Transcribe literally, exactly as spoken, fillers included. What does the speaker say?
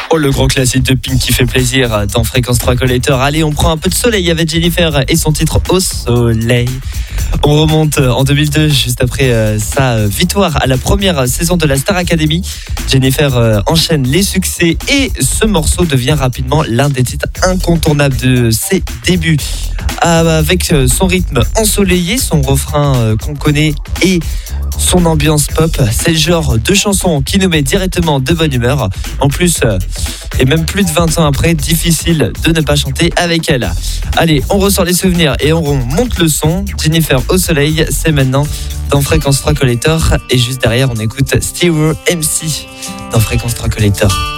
Oh, le grand classique de Pink qui fait plaisir dans Fréquence trois Collector. Allez, on prend un peu de soleil avec Jennifer et son titre Au soleil. On remonte en deux mille deux, juste après euh, sa victoire à la première saison de la Star Academy. Jennifer euh, enchaîne les succès et ce morceau devient rapidement l'un des titres incontournables de ses débuts. Euh, avec son rythme ensoleillé, son refrain euh, qu'on connaît et son ambiance pop, c'est le genre de chanson qui nous met directement de bonne humeur. En plus, euh, et même plus de vingt ans après, difficile de ne pas chanter avec elle. Allez, on ressort les souvenirs et on monte le son. Jennifer au soleil, c'est maintenant dans Fréquence trois Collector. Et juste derrière, on écoute Stewart M C dans Fréquence trois Collector.